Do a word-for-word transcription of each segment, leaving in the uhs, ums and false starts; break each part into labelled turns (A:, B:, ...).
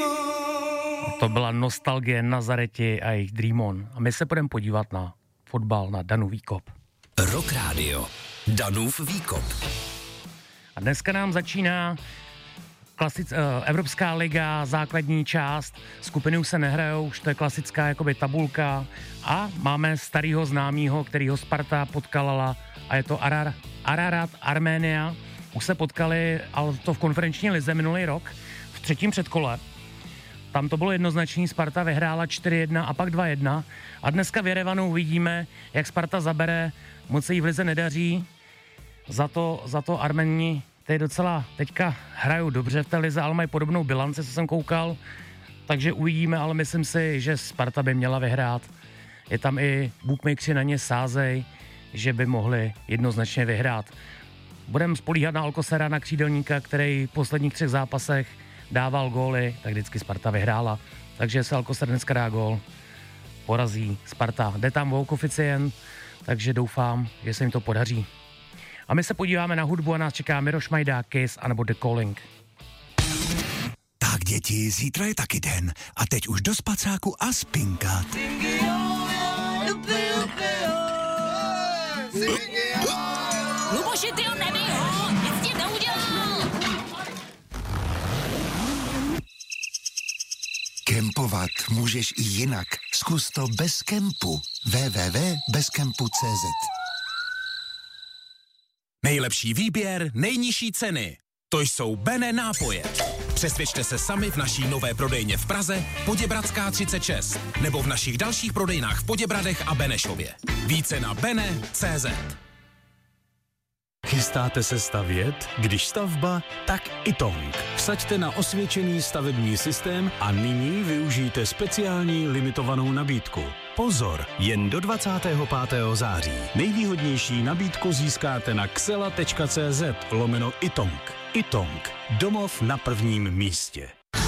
A: To byla nostalgie Nazareti a jejich Dream On. A my se budeme podívat na fotbal, na Danův výkop.
B: Rock Radio. Danův výkop.
A: A dneska nám začíná klasic, uh, Evropská liga, základní část. Skupiny už se nehrajou, už to je klasická jakoby tabulka. A máme starýho známýho, kterýho Sparta potkala, a je to Arar, Ararat Arménia. Už se potkali, ale to v konferenční lize minulý rok, v třetím předkole. Tam to bylo jednoznačný, Sparta vyhrála čtyři jedna a pak dva jedna. A dneska v Jerevanu uvidíme, jak Sparta zabere, moc se jí v lize nedaří. Za to, za to Arméni teď docela teďka hrajou dobře v té lize, ale mají podobnou bilanci, co jsem koukal. Takže uvidíme, ale myslím si, že Sparta by měla vyhrát. Je tam i bookmakeri na ně sázej, že by mohli jednoznačně vyhrát. Budeme spolíhat na Alcosera, na křídelníka, který v posledních třech zápasech dával góly, tak vždycky Sparta vyhrála. Takže se Alcocer dneska dá gól, porazí Sparta. Jde tam o koeficient, takže doufám, že se jim to podaří. A my se podíváme na hudbu a nás čeká Miroš Majda, Kiss anebo The Calling.
C: Tak děti, zítra je taky den a teď už do spacáku a spinkat.
D: Luboši, ty ho nebij ho, nic ti neudělal.
C: Kempovat můžeš i jinak. Zkus to bez kempu. w w w tečka bezkempu tečka c z
E: Nejlepší výběr, nejnižší ceny. To jsou Bene nápoje. Přesvědčte se sami v naší nové prodejně v Praze, Poděbradská třicet šest, nebo v našich dalších prodejnách v Poděbradech a Benešově. Více na bene tečka cé zet.
F: Chystáte se stavět? Když stavba, tak Itong. Vsaďte na osvědčený stavební systém a nyní využijte speciální limitovanou nabídku. Pozor, jen do dvacátého pátého září. Nejvýhodnější nabídku získáte na xela tečka cé zet lomeno Itong. Itong. Domov na prvním místě.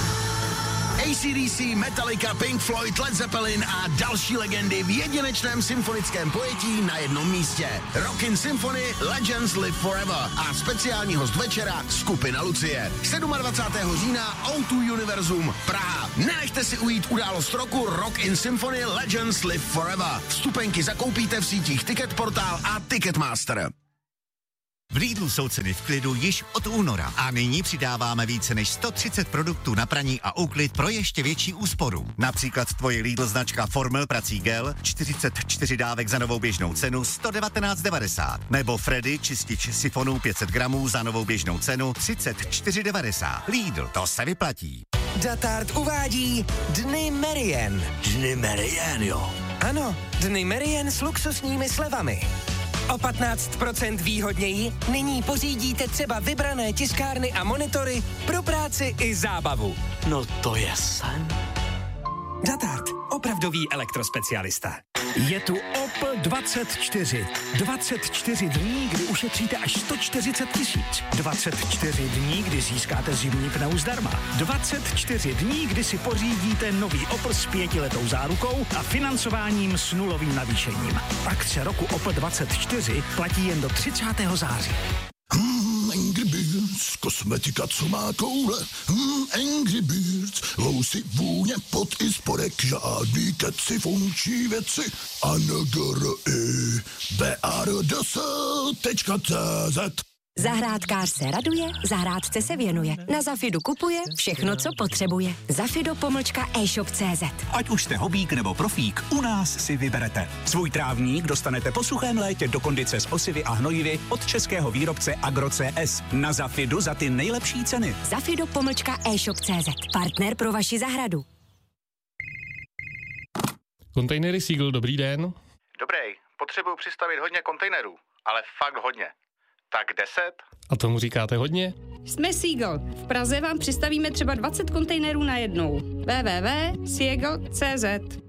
G: A C D C, Metallica, Pink Floyd, Led Zeppelin a další legendy v jedinečném symfonickém pojetí na jednom místě. Rockin' Symphony Legends Live Forever a speciální host večera skupina Lucie. dvacátého sedmého října ó dva Univerzum Praha. Nenechte si ujít událost roku Rockin' Symphony Legends Live Forever. Vstupenky zakoupíte v sítích Ticketportal a Ticketmaster.
H: V Lidlu jsou ceny v klidu již od února a nyní přidáváme více než sto třicet produktů na praní a úklid pro ještě větší úsporu. Například tvoje Lidl značka Formel prací gel, čtyřicet čtyři dávek za novou běžnou cenu sto devatenáct devadesát. Nebo Freddy čistič sifonů pět set gramů za novou běžnou cenu třicet čtyři devadesát. Lidl, to se vyplatí.
I: Datart uvádí Dny Merien.
C: Dny Merien, jo.
I: Ano, Dny Merien s luxusními slevami. O patnáct procent výhodněji nyní pořídíte třeba vybrané tiskárny a monitory pro práci i zábavu.
C: No to je sen.
I: Datart, opravdový elektrospecialista.
C: Je tu Opel dvacet čtyři. dvacet čtyři dní, kdy ušetříte až sto čtyřicet tisíc. dvacet čtyři dní, kdy získáte zimní pneu zdarma. dvacet čtyři dní, kdy si pořídíte nový Opel s pětiletou zárukou a financováním s nulovým navýšením. Akce roku Opel dvacet čtyři platí jen do třicátého září.
J: Hmm, Angry Birds, kosmetika, co má koule. Hmm, Angry Birds, lousy, vůně, pot i spodek, žádný keci, funkční věci. A N G R I B R D S tečka cé zet.
K: Zahrádkář se raduje, zahrádce se věnuje. Na Zafidu kupuje všechno, co potřebuje. Zafido pomlčka e-shop tečka cé zet.
L: Ať už jste hobík nebo profík, u nás si vyberete. Svůj trávník dostanete po suchém létě do kondice s osivy a hnojivy od českého výrobce Agro C S. Na Zafidu za ty nejlepší ceny.
K: Zafido pomlčka e-shop tečka cé zet. Partner pro vaši zahradu.
M: Kontejnery Seagull, dobrý den.
N: Dobrý, potřebuju přistavit hodně kontejnerů, ale fakt hodně. Tak deset?
M: A tomu říkáte hodně?
O: Jsme Seagull. V Praze vám přistavíme třeba dvacet kontejnerů na jednou. w w w tečka seagull tečka cé zet.